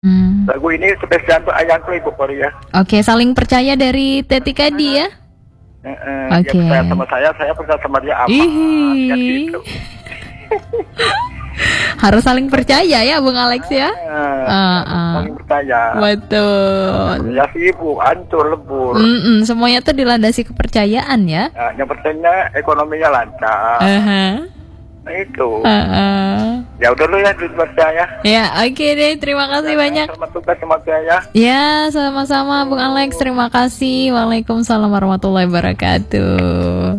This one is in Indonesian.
Lagu ini spesial untuk ayahku Ibu Korea. Oke, saling percaya dari Tetika di ya. Dia percaya sama saya percaya sama dia apa? Kan gitu. Harus saling percaya ya Bung Alex ya. Saling percaya. Betul. Ya sibuk, hancur, lebur. Semuanya tuh dilandasi kepercayaan ya. Yang pentingnya ekonominya lancar. Nah itu. Ya udah dulu ya percaya. Ya oke deh, terima kasih banyak. Selamat tugas semoga ya. Ya sama-sama Bung Alex, terima kasih. Waalaikumsalam warahmatullahi wabarakatuh.